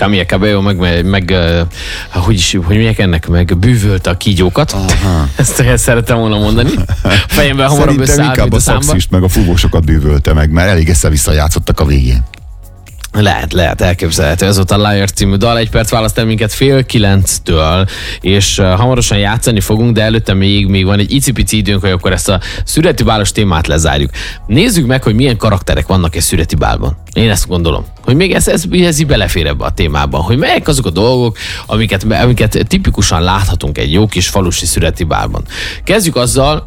Camille Cabello hogy mondják ennek, meg bűvölte a kígyókat. Ezt szeretem volna mondani. Fejemben hamarabb összeállt, inkább a szaxist meg a fúvósokat bűvölte meg, mert elég össze-vissza játszottak a végén. Lehet, elképzelhető. Ez volt a Liar című dal, 1 perc választ el minket 8:30-től, és hamarosan játszani fogunk, de előtte még van egy icipici időnk, hogy akkor ezt a szüreti bálos témát lezárjuk. Nézzük meg, hogy milyen karakterek vannak egy szüreti bálban. Én ezt gondolom, hogy még ez így belefér ebbe a témában, hogy melyek azok a dolgok, amiket tipikusan láthatunk egy jó kis falusi szüreti bálban. Kezdjük azzal,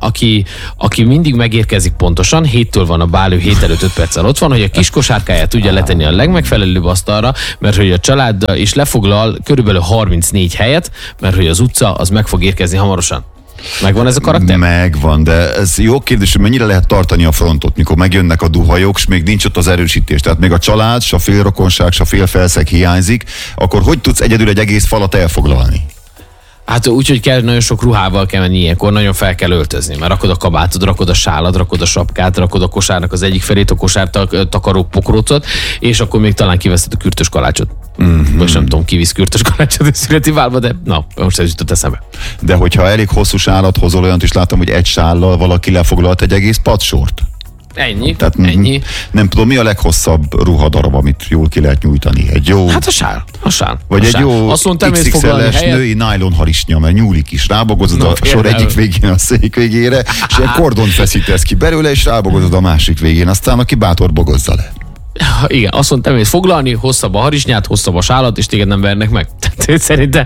aki mindig megérkezik pontosan, 7-től van a bál, ő 7 előtt 5 perccel ott van, hogy a kis kosárkáját tudja letenni a legmegfelelőbb asztalra, mert hogy a család is lefoglal körülbelül 34 helyet, mert hogy az utca az meg fog érkezni hamarosan. Megvan ez a karakter? Megvan, de ez jó kérdés, hogy mennyire lehet tartani a frontot, mikor megjönnek a duhajok, és még nincs ott az erősítés. Tehát még a család, s a félrokonság, s a félfelszeg hiányzik, akkor hogy tudsz egyedül egy egész falat elfoglalni? Hát úgy, hogy kell, nagyon sok ruhával kell menni ilyenkor, nagyon fel kell öltözni, mert rakod a kabátod, rakod a sálad, rakod a sapkát, rakod a kosárnak az egyik felét, a kosár takaró pokrócot, és akkor még talán kiveszed a kürtös kalácsot. Most nem tudom, kivisz kürtös kalácsot a születi válba, de na, most ez jutott eszembe. De hogyha elég hosszú sálat hozol, olyant is láttam, hogy egy sállal valaki lefoglalt egy egész padsort. Ennyi, Tehát ennyi. Nem tudom, mi a leghosszabb ruhadarab, amit jól ki lehet nyújtani. Egy jó... Hát a sál. Vagy egy jó XXL-es női nylon harisnya, mert nyúlik is. Rábogozod a sor egyik végén a szék végére, és egy kordont feszítesz ki belőle, és rábogozod a másik végén. Aztán aki bátor, bogozza le. Igen, azt mondtam, hogy foglalni, hosszabb a harisnyát, hosszabb a sálat, és téged nem vernek meg. Tehát szerintem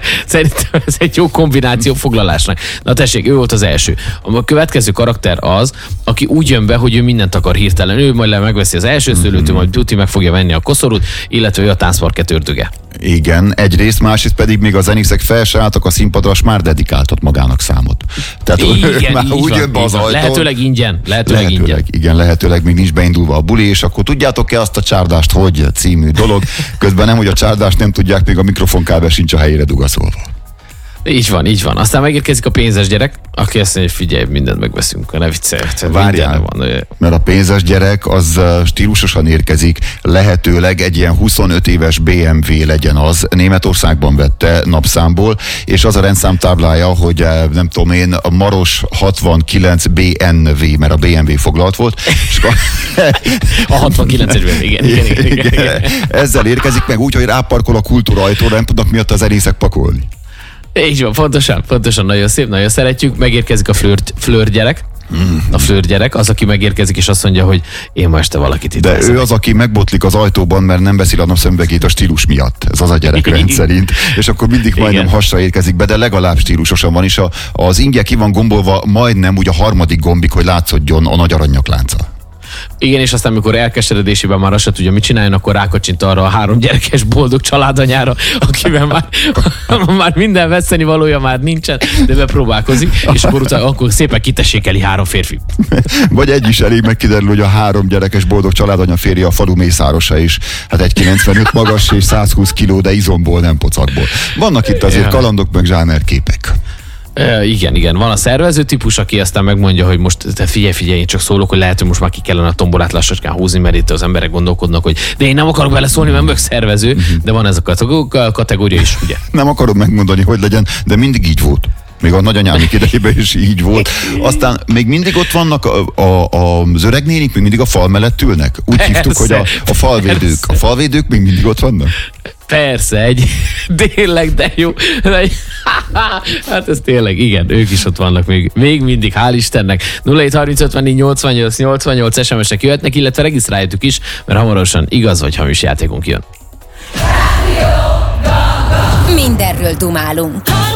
ez egy jó kombináció foglalásnak. Na tessék, ő volt az első. A következő karakter az, aki úgy jön be, hogy ő mindent akar hirtelen. Ő majd megveszi az első szőlőt, ő majd Tuti meg fogja venni a koszorút, illetve ő a táncparkett ördöge. Igen, egyrészt, másrészt pedig még a zenészek fel se álltak a színpadra, és már dedikáltat magának számot. Tehát igen, már úgy jön be az ajtón. Lehetőleg ingyen. Igen, lehetőleg még nincs beindulva a buli, és akkor tudjátok-e azt a csárdást, hogy című dolog. Közben nem, hogy a csárdást nem tudják, még a mikrofonkábel sincs a helyére dugaszolva. Így van. Aztán megérkezik a pénzes gyerek, aki azt mondja, hogy figyelj, mindent megveszünk, ne viccelj. Várjál, mert a pénzes gyerek az stílusosan érkezik, lehetőleg egy ilyen 25 éves BMW legyen az. Németországban vette napszámból, és az a rendszámtáblája, hogy nem tudom én, a Maros 69 BNV, mert a BMW foglalt volt. A 69-es BMW, igen. Ezzel érkezik meg úgy, hogy ráparkol a kultúra ajtóra, nem tudnak miatt az zenészek pakolni. Így van, pontosan, nagyon szép, nagyon szeretjük. Megérkezik a flőr gyerek. A flőr gyerek, az, aki megérkezik, és azt mondja, hogy én ma este valakit itt de veszek. ő az, aki megbotlik az ajtóban, mert nem veszi a napszemüvegét a stílus miatt. Ez az a gyerek rendszerint. És akkor mindig majdnem hasra érkezik be, de legalább stílusosan van, és az ingye ki van gombolva majdnem úgy a harmadik gombig, hogy látszódjon a nagy aranyaklánca. Igen, és aztán, amikor elkeseredésében már azt se tudja, mit csináljon, akkor rákacsint arra a 3 gyerekes boldog családanyára, akiben már minden veszeni valója már nincsen, de bepróbálkozik, és akkor szépen kitessékeli 3 férfi. Vagy egy is elég, meg kiderül, hogy a 3 gyerekes boldog családanya férje a falu mészárosa is. Hát 1,95 magas és 120 kiló, de izomból, nem pocakból. Vannak itt azért kalandok, meg zsánerképek. Igen. Van a szervező típus, aki aztán megmondja, hogy most figyelj, én csak szólok, hogy lehet, hogy most már ki kellene a tombolát lassacskán húzni, mert itt az emberek gondolkodnak, hogy de én nem akarok beleszólni, mert vagyok szervező, de van ez a kategória is, ugye? Nem akarom megmondani, hogy legyen, de mindig így volt. Még a nagyanyámik idejében is így volt. Aztán még mindig ott vannak az öreg nénik, még mindig a fal mellett ülnek. Úgy hívtuk, hogy a falvédők. Persze. A falvédők még mindig ott vannak? Persze, tényleg, de jó. Hát ez tényleg, igen, ők is ott vannak még mindig, hál' Istennek. 0730548888 SMS-ek jöhetnek, illetve regisztráljátok is, mert hamarosan igaz vagy hamis játékunk jön. Mindenről dumálunk.